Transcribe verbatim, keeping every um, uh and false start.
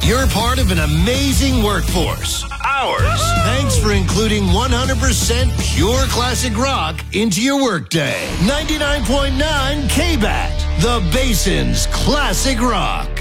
You're part of an amazing workforce. Ours. Thanks for including one hundred percent pure classic rock into your workday. ninety-nine point nine K B A T, the Basin's Classic Rock.